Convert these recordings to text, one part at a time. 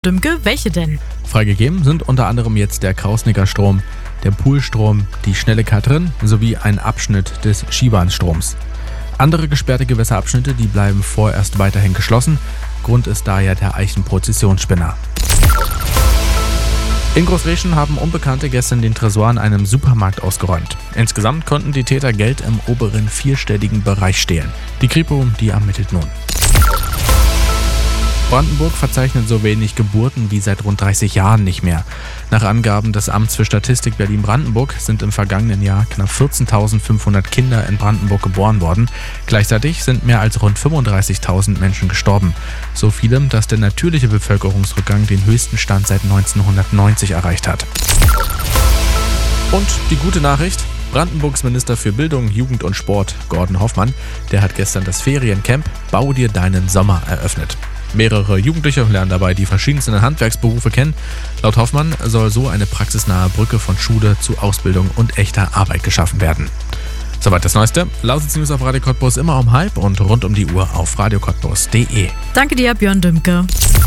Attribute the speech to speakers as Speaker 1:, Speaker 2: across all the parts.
Speaker 1: Dümke, welche denn?
Speaker 2: Freigegeben sind unter anderem jetzt der Krausnicker-Strom, der Poolstrom, die Schnelle Katrin sowie ein Abschnitt des Schiebanstroms. Andere gesperrte Gewässerabschnitte, die bleiben vorerst weiterhin geschlossen. Grund ist daher der Eichen-Prozessionsspinner. In Großreschen haben Unbekannte gestern den Tresor in einem Supermarkt ausgeräumt. Insgesamt konnten die Täter Geld im oberen vierstelligen Bereich stehlen. Die Kripo, die ermittelt nun. Brandenburg verzeichnet so wenig Geburten wie seit rund 30 Jahren nicht mehr. Nach Angaben des Amts für Statistik Berlin-Brandenburg sind im vergangenen Jahr knapp 14.500 Kinder in Brandenburg geboren worden. Gleichzeitig sind mehr als rund 35.000 Menschen gestorben. So viele, dass der natürliche Bevölkerungsrückgang den höchsten Stand seit 1990 erreicht hat. Und die gute Nachricht: Brandenburgs Minister für Bildung, Jugend und Sport, Gordon Hoffmann, der hat gestern das Feriencamp Bau dir deinen Sommer eröffnet. Mehrere Jugendliche lernen dabei die verschiedensten Handwerksberufe kennen. Laut Hoffmann soll so eine praxisnahe Brücke von Schule zu Ausbildung und echter Arbeit geschaffen werden. Soweit das Neueste. Lausitz News auf Radio Cottbus immer um 12:30 und rund um die Uhr auf radiocottbus.de.
Speaker 1: Danke dir, Björn Dümke.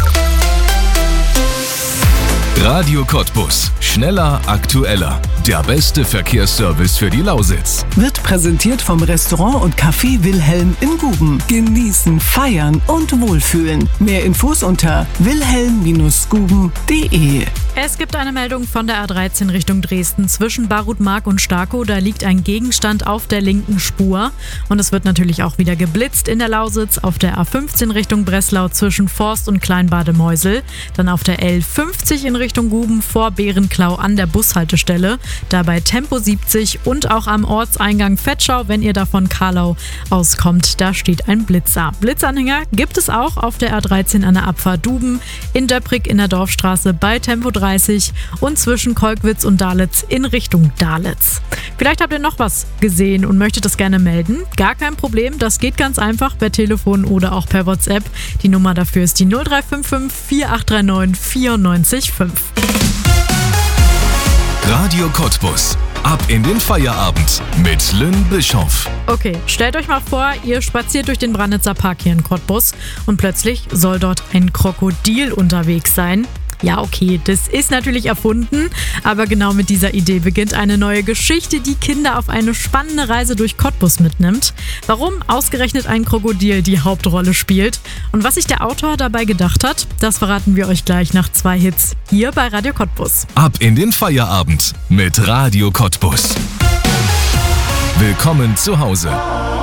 Speaker 3: Radio Cottbus. Schneller, aktueller. Der beste Verkehrsservice für die Lausitz.
Speaker 4: Wird präsentiert vom Restaurant und Café Wilhelm in Guben. Genießen, feiern und wohlfühlen. Mehr Infos unter wilhelm-guben.de.
Speaker 1: Es gibt eine Meldung von der A13 Richtung Dresden zwischen Barutmark und Starkow. Da liegt ein Gegenstand auf der linken Spur. Und es wird natürlich auch wieder geblitzt in der Lausitz auf der A15 Richtung Breslau zwischen Forst und Kleinbademeusel. Dann auf der L50 in Richtung Guben vor Bärenklau an der Bushaltestelle. Dabei Tempo 70 und auch am Ortseingang Vetschau, wenn ihr da von Karlau auskommt, da steht ein Blitzer. Blitzanhänger gibt es auch auf der A13 an der Abfahrt Duben, in Döprig in der Dorfstraße bei Tempo 30 und zwischen Kolkwitz und Dahletz in Richtung Dahletz. Vielleicht habt ihr noch was gesehen und möchtet das gerne melden. Gar kein Problem, das geht ganz einfach per Telefon oder auch per WhatsApp. Die Nummer dafür ist die 0355 4839 94 5.
Speaker 3: Radio Cottbus. Ab in den Feierabend mit Lynn Bischoff.
Speaker 1: Okay, stellt euch mal vor, ihr spaziert durch den Brandnitzer Park hier in Cottbus und plötzlich soll dort ein Krokodil unterwegs sein. Ja, okay, das ist natürlich erfunden, aber genau mit dieser Idee beginnt eine neue Geschichte, die Kinder auf eine spannende Reise durch Cottbus mitnimmt. Warum ausgerechnet ein Krokodil die Hauptrolle spielt und was sich der Autor dabei gedacht hat, das verraten wir euch gleich nach 2 Hits hier bei Radio Cottbus.
Speaker 3: Ab in den Feierabend mit Radio Cottbus. Willkommen zu Hause.